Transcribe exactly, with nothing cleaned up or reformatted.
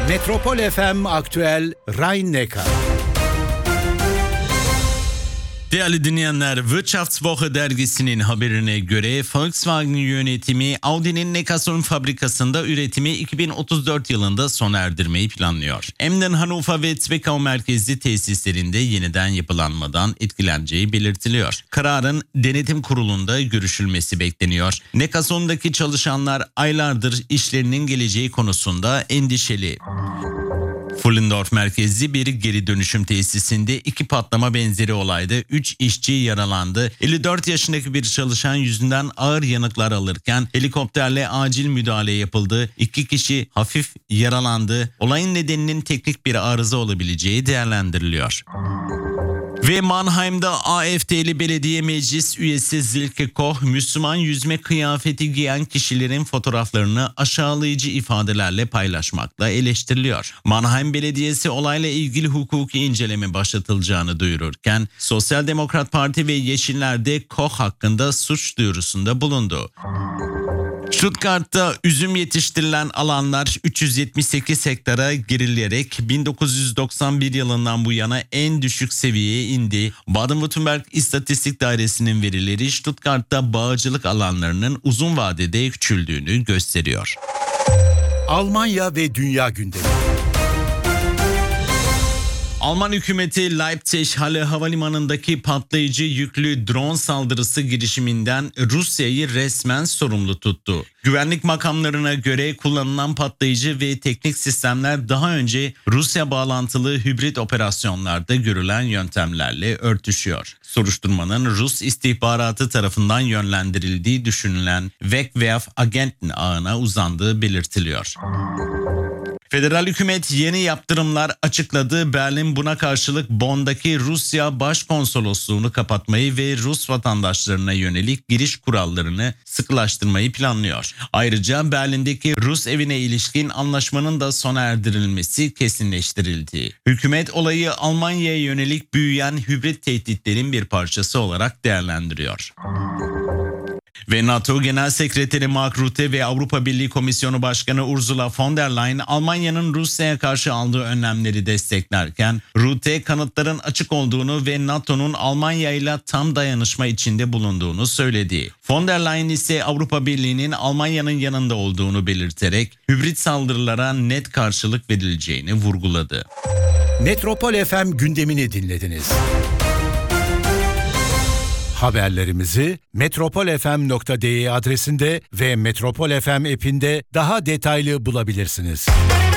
Metropol F M Aktüel Rhein-Neckar. Değerli dinleyenler, Wirtschaftswoche dergisinin haberine göre Volkswagen yönetimi Audi'nin Neckarsulm fabrikasında üretimi iki bin otuz dört yılında sona erdirmeyi planlıyor. Emden, Hannover ve Zwickau merkezli tesislerinde yeniden yapılanmadan etkileneceği belirtiliyor. Kararın denetim kurulunda görüşülmesi bekleniyor. Neckarsulm'daki çalışanlar aylardır işlerinin geleceği konusunda endişeli. Fullendorf merkezli bir geri dönüşüm tesisinde iki patlama benzeri olayda üç işçi yaralandı. elli dört yaşındaki bir çalışan yüzünden ağır yanıklar alırken helikopterle acil müdahale yapıldı. İki kişi hafif yaralandı. Olayın nedeninin teknik bir arıza olabileceği değerlendiriliyor. Ve Mannheim'da A F D'li belediye meclis üyesi Silke Koch, Müslüman yüzme kıyafeti giyen kişilerin fotoğraflarını aşağılayıcı ifadelerle paylaşmakla eleştiriliyor. Mannheim Belediyesi olayla ilgili hukuki inceleme başlatılacağını duyururken, Sosyal Demokrat Parti ve Yeşiller de Koch hakkında suç duyurusunda bulundu. Stuttgart'ta üzüm yetiştirilen alanlar üç yüz yetmiş sekiz hektara gerileyerek bin dokuz yüz doksan bir yılından bu yana en düşük seviyeye indi. Baden-Württemberg İstatistik Dairesi'nin verileri Stuttgart'ta bağcılık alanlarının uzun vadede küçüldüğünü gösteriyor. Almanya ve dünya gündemi. Alman hükümeti Leipzig-Halle Havalimanı'ndaki patlayıcı yüklü drone saldırısı girişiminden Rusya'yı resmen sorumlu tuttu. Güvenlik makamlarına göre kullanılan patlayıcı ve teknik sistemler daha önce Rusya bağlantılı hibrit operasyonlarda görülen yöntemlerle örtüşüyor. Soruşturmanın Rus istihbaratı tarafından yönlendirildiği düşünülen Wegwerf-Agenten ağına uzandığı belirtiliyor. Federal hükümet yeni yaptırımlar açıkladı. Berlin buna karşılık Bonn'daki Rusya Başkonsolosluğunu kapatmayı ve Rus vatandaşlarına yönelik giriş kurallarını sıkılaştırmayı planlıyor. Ayrıca Berlin'deki Rus evine ilişkin anlaşmanın da sona erdirilmesi kesinleştirildi. Hükümet olayı Almanya'ya yönelik büyüyen hibrit tehditlerin bir parçası olarak değerlendiriyor. Ve NATO Genel Sekreteri Mark Rutte ve Avrupa Birliği Komisyonu Başkanı Ursula von der Leyen Almanya'nın Rusya'ya karşı aldığı önlemleri desteklerken Rutte kanıtların açık olduğunu ve NATO'nun Almanya ile tam dayanışma içinde bulunduğunu söyledi. Von der Leyen ise Avrupa Birliği'nin Almanya'nın yanında olduğunu belirterek hibrit saldırılara net karşılık verileceğini vurguladı. Metropol F M gündemini dinlediniz. Haberlerimizi metropol f m nokta d e adresinde ve Metropol F M app'inde daha detaylı bulabilirsiniz.